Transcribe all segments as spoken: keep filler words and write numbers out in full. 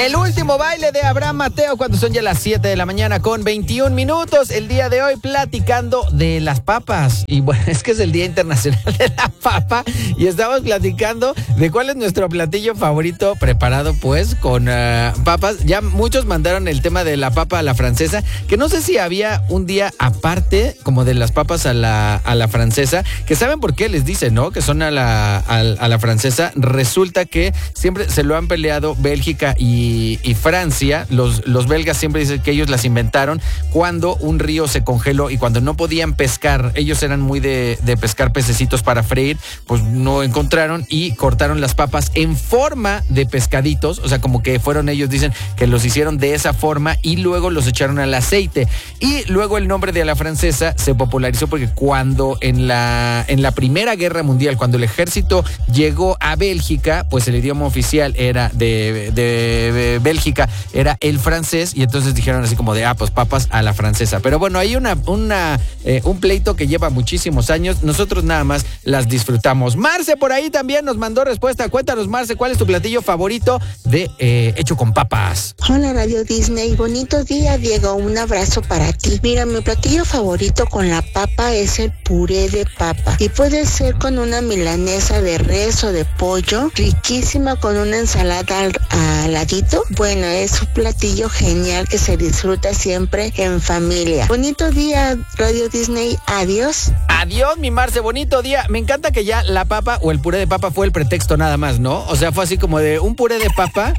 El último baile de Abraham Mateo cuando son ya las siete de la mañana con veintiún minutos. El día de hoy platicando de las papas. Y bueno, es que es el Día Internacional de la Papa. Y estamos platicando de cuál es nuestro platillo favorito preparado pues con uh, papas. Ya muchos mandaron el tema de la papa a la francesa, que no sé si había un día aparte como de las papas a la, a la francesa, que saben por qué les dicen, ¿no? Que son a la, a, a la francesa. Resulta que siempre se lo han peleado Bélgica y Y, y Francia. Los, los belgas siempre dicen que ellos las inventaron cuando un río se congeló y cuando no podían pescar, ellos eran muy de, de pescar pececitos para freír, pues no encontraron y cortaron las papas en forma de pescaditos, o sea, como que fueron ellos, dicen que los hicieron de esa forma y luego los echaron al aceite. Y luego el nombre de la francesa se popularizó porque cuando en la, en la Primera Guerra Mundial, cuando el ejército llegó a Bélgica, pues el idioma oficial era de, de Bélgica, era el francés, y entonces dijeron así como de, ah, pues papas a la francesa. Pero bueno, hay una, una, eh, un pleito que lleva muchísimos años, nosotros nada más las disfrutamos. Marce por ahí también nos mandó respuesta. Cuéntanos, Marce, ¿cuál es tu platillo favorito de eh, hecho con papas? Hola, Radio Disney, bonito día, Diego, un abrazo para ti. Mira, mi platillo favorito con la papa es el puré de papa, y puede ser con una milanesa de res o de pollo, riquísima, con una ensalada al, al ladito. Bueno, es un platillo genial que se disfruta siempre en familia. Bonito día, Radio Disney. Adiós. Adiós, mi Marce, bonito día. Me encanta que ya la papa o el puré de papa fue el pretexto nada más, ¿no? O sea, fue así como de un puré de papa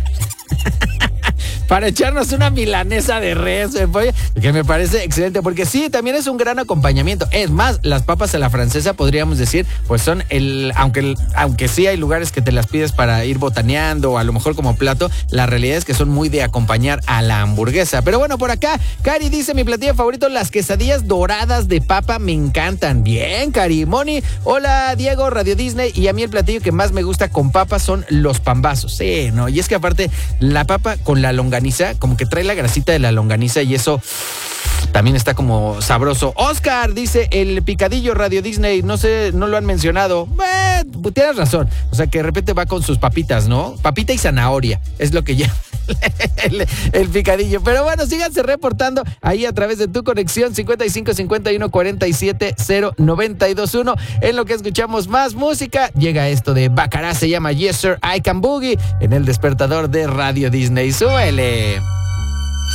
para echarnos una milanesa de res, de pollo, que me parece excelente, porque sí, también es un gran acompañamiento. Es más, las papas a la francesa, podríamos decir, pues son el, aunque, el, aunque sí hay lugares que te las pides para ir botaneando o a lo mejor como plato, la realidad es que son muy de acompañar a la hamburguesa. Pero bueno, por acá, Cari dice, mi platillo favorito, las quesadillas doradas de papa, me encantan. Bien, Cari. Moni, hola, Diego, Radio Disney, y a mí el platillo que más me gusta con papas son los pambazos. Sí, no, y es que aparte, la papa con la longaniza, como que trae la grasita de la longaniza y eso también está como sabroso. Oscar dice, el picadillo Radio Disney, no sé, no lo han mencionado. Eh, tienes razón, o sea que de repente va con sus papitas, ¿no? Papita y zanahoria, es lo que ya... El, el picadillo. Pero bueno, síganse reportando ahí a través de tu conexión cincuenta y cinco cincuenta y uno cuarenta y siete cero noventa y dos uno. En lo que escuchamos más música, llega esto de Baccarat, se llama Yes Sir I Can Boogie en el despertador de Radio Disney. ¡Súbele!